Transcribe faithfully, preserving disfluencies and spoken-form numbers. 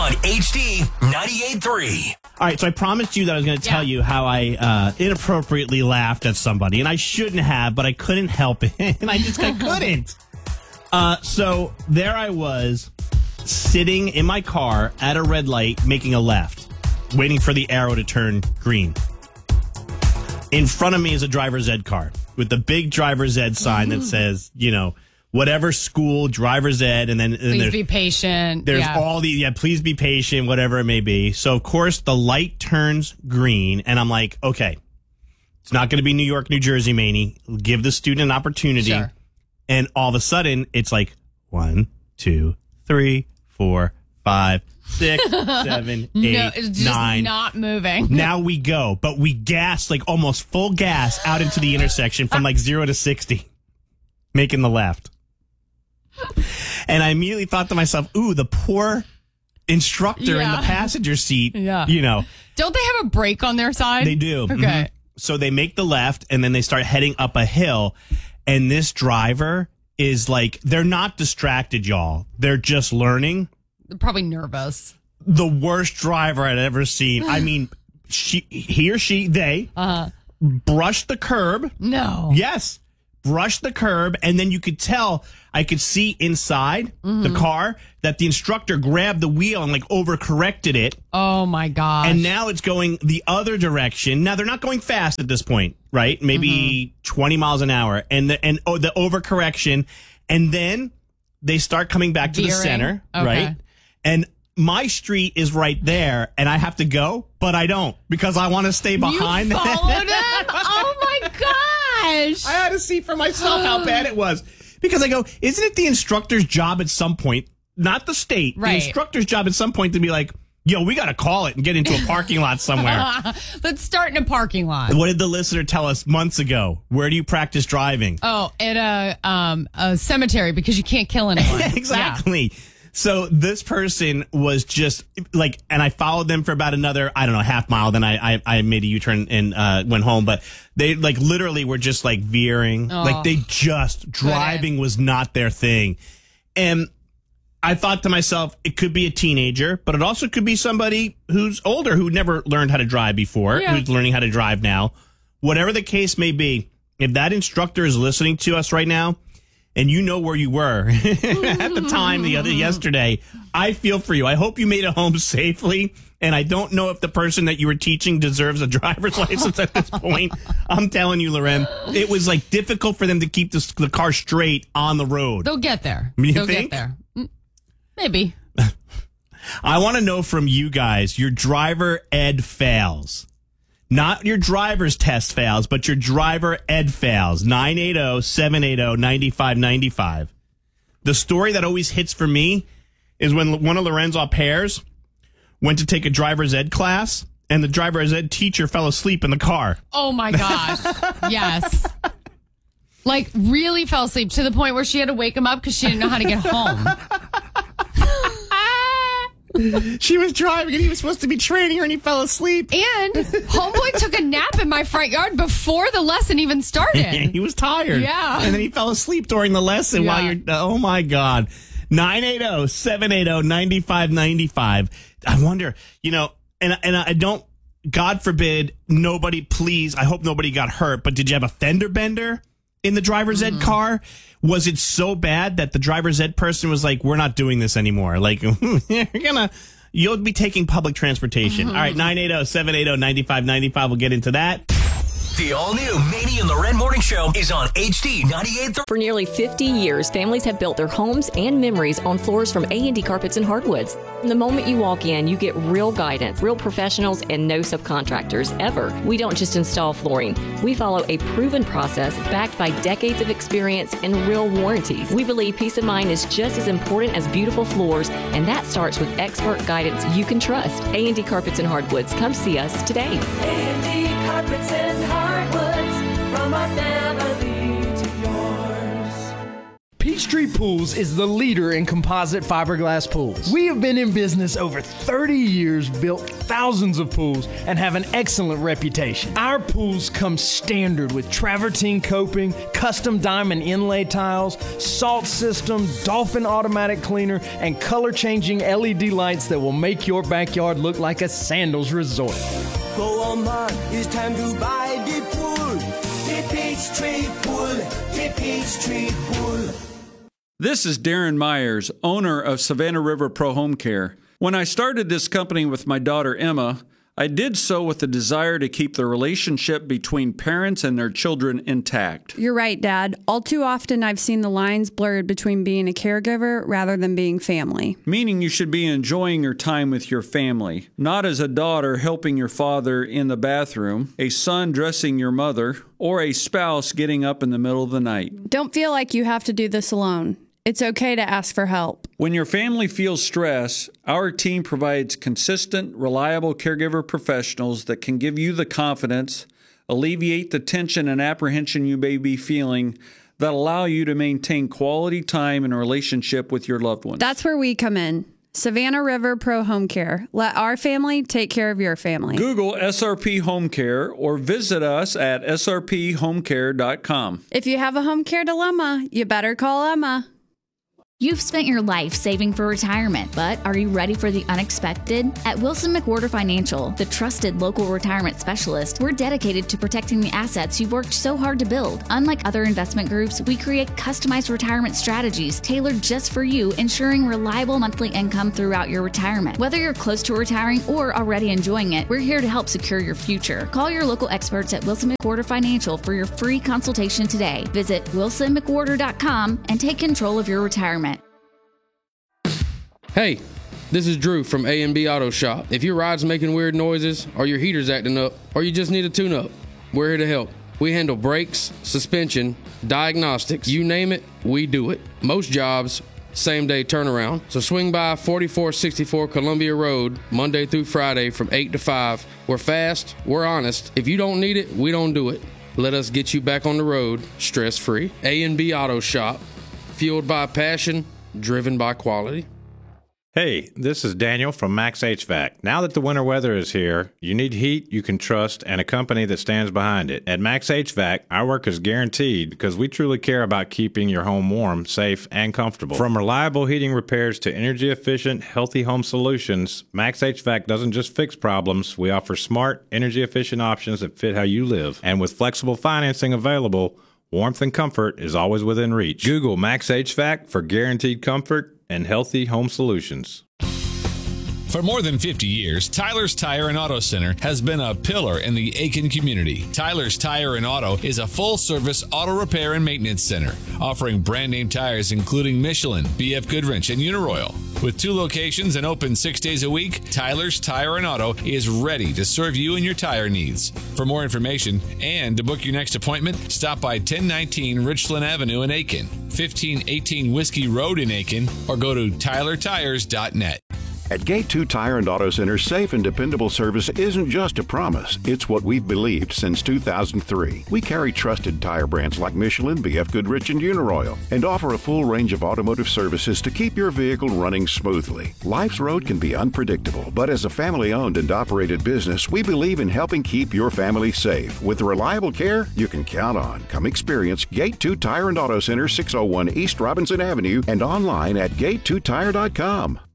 on H D ninety-eight point three. All right, so I promised you that I was going to tell Yeah. you how I uh, inappropriately laughed at somebody, and I shouldn't have, but I couldn't help it, and I just I couldn't. Uh, so there I was, sitting in my car at a red light, making a left, waiting for the arrow to turn green. In front of me is a driver's ed car with the big driver's ed sign that says, you know, whatever school, driver's ed, and then and Please there's, be patient. there's yeah. all the, yeah, please be patient, whatever it may be. So, of course, the light turns green, and I'm like, okay, it's not going to be New York, New Jersey, Maney. Give the student an opportunity. Sure. And all of a sudden, it's like one, two, three, four, five, six, seven, no, eight, it's just nine. not moving. Now we go, but we gas like almost full gas out into the intersection from like zero to sixty, making the left. And I immediately thought to myself, ooh, the poor instructor in Yeah. the passenger seat. Yeah. You know, Don't they have a brake on their side? they do. Okay. Mhm. So they make the left and then they start heading up a hill. And this driver is like, they're not distracted, y'all. They're just learning. They're probably nervous. The worst driver I'd ever seen. I mean, she, he or she, they Uh-huh. brushed the curb. No. Yes. Brushed the curb, and then you could tell, I could see inside Mm-hmm. the car that the instructor grabbed the wheel and like overcorrected it. Oh, my gosh. And now it's going the other direction. Now they're not going fast at this point, right? Maybe Mm-hmm. twenty miles an hour. And the, and oh, the overcorrection. And then they start coming back to the Veering. center, Okay. right? And my street is right there, and I have to go, but I don't because I want to stay behind. You followed him? Oh, my gosh. I had to see for myself how bad it was. Because I go, isn't it the instructor's job at some point, not the state, Right. the instructor's job at some point to be like, yo, we got to call it and get into a parking lot somewhere. Let's start in a parking lot. What did the listener tell us months ago? Where do you practice driving? Oh, at a, um, a cemetery because you can't kill anyone. Exactly. So this person was just like, and I followed them for about another, I don't know, half mile. Then I, I, I made a U-turn and uh, went home. But they like literally were just like veering. Oh. Like they just, driving was not their thing. And I thought to myself, it could be a teenager, but it also could be somebody who's older who never learned how to drive before, Yeah. who's learning how to drive now. Whatever the case may be, if that instructor is listening to us right now, and you know where you were at the time the other yesterday, I feel for you. I hope you made it home safely. And I don't know if the person that you were teaching deserves a driver's license at this point. I'm telling you, Loren, it was like difficult for them to keep this, the car straight on the road. They'll get there. You They'll think? get there. Mm, Maybe. I want to know from you guys, your driver ed fails. Not your driver's test fails, but your driver ed fails. nine eight zero, seven eight zero, nine five nine five. The story that always hits for me is when one of Loren's au pairs went to take a driver's ed class, and the driver's ed teacher fell asleep in the car. Oh, my gosh. Yes. Like, really fell asleep to the point where she had to wake him up because she didn't know how to get home. She was driving, and he was supposed to be training her, and he fell asleep. And homeboy took a nap in my front yard before the lesson even started. He was tired. Yeah. And then he fell asleep during the lesson Yeah. while you're, oh my God. nine eight zero, seven eight zero, nine five nine five. I wonder, you know, and, and I don't, God forbid, nobody, please, I hope nobody got hurt, but did you have a fender bender in the driver's ed car? Was it so bad that the driver's ed person was like, we're not doing this anymore? Like, you're gonna, you'll be taking public transportation. All right, nine eight zero, seven eight zero, nine five nine five. We'll get into that. The all-new Maney and Loren Morning Show is on H D ninety-eight point three. For nearly fifty years, families have built their homes and memories on floors from A and D Carpets and Hardwoods. From the moment you walk in, you get real guidance, real professionals, and no subcontractors, ever. We don't just install flooring. We follow a proven process backed by decades of experience and real warranties. We believe peace of mind is just as important as beautiful floors, and that starts with expert guidance you can trust. A and D Carpets and Hardwoods. Come see us today. A and D Carpets and Hardwoods, from our family to yours. Peachtree Pools is the leader in composite fiberglass pools. We have been in business over thirty years, built thousands of pools, and have an excellent reputation. Our pools come standard with travertine coping, custom diamond inlay tiles, salt system, Dolphin automatic cleaner, and color-changing L E D lights that will make your backyard look like a sandals resort. Go on, man, it's time to buy the pool. The Peachtree Pool, the Peachtree Pool. This is Darren Myers, owner of Savannah River Pro Home Care. When I started this company with my daughter Emma, I did so with the desire to keep the relationship between parents and their children intact. You're right, Dad. All too often I've seen the lines blurred between being a caregiver rather than being family. Meaning you should be enjoying your time with your family, not as a daughter helping your father in the bathroom, a son dressing your mother, or a spouse getting up in the middle of the night. Don't feel like you have to do this alone. It's okay to ask for help. When your family feels stress, our team provides consistent, reliable caregiver professionals that can give you the confidence, alleviate the tension and apprehension you may be feeling, that allow you to maintain quality time and relationship with your loved ones. That's where we come in. Savannah River Pro Home Care. Let our family take care of your family. Google S R P Home Care or visit us at S R P home care dot com. If you have a home care dilemma, you better call Emma. You've spent your life saving for retirement, but are you ready for the unexpected? At Wilson McWhorter Financial, the trusted local retirement specialist, we're dedicated to protecting the assets you've worked so hard to build. Unlike other investment groups, we create customized retirement strategies tailored just for you, ensuring reliable monthly income throughout your retirement. Whether you're close to retiring or already enjoying it, we're here to help secure your future. Call your local experts at Wilson McWhorter Financial for your free consultation today. Visit wilson mcwhorter dot com and take control of your retirement. Hey, this is Drew from A and B Auto Shop. If your ride's making weird noises, or your heater's acting up, or you just need a tune-up, we're here to help. We handle brakes, suspension, diagnostics, you name it, we do it. Most jobs, same-day turnaround. So swing by forty-four sixty-four Columbia Road, Monday through Friday from eight to five. We're fast, we're honest. If you don't need it, we don't do it. Let us get you back on the road, stress-free. A and B Auto Shop, fueled by passion, driven by quality. Hey, this is Daniel from Max H V A C. Now that the winter weather is here, you need heat you can trust and a company that stands behind it. At Max H V A C, our work is guaranteed because we truly care about keeping your home warm, safe, and comfortable. From reliable heating repairs to energy-efficient, healthy home solutions, Max H V A C doesn't just fix problems. We offer smart, energy-efficient options that fit how you live. And with flexible financing available, warmth and comfort is always within reach. Google Max H V A C for guaranteed comfort and healthy home solutions. For more than fifty years, Tyler's Tire and Auto Center has been a pillar in the Aiken community. Tyler's Tire and Auto is a full-service auto repair and maintenance center, offering brand-name tires including Michelin, B F Goodwrench, and Uniroyal. With two locations and open six days a week, Tyler's Tire and Auto is ready to serve you and your tire needs. For more information and to book your next appointment, stop by ten nineteen Richland Avenue in Aiken, fifteen eighteen Whiskey Road in Aiken, or go to tyler tires dot net. At Gate two Tire and Auto Center, safe and dependable service isn't just a promise. It's what we've believed since two thousand three. We carry trusted tire brands like Michelin, B F Goodrich, and Uniroyal, and offer a full range of automotive services to keep your vehicle running smoothly. Life's road can be unpredictable, but as a family-owned and operated business, we believe in helping keep your family safe. With reliable care you can count on. Come experience Gate two Tire and Auto Center, six oh one East Robinson Avenue, and online at gate two tire dot com.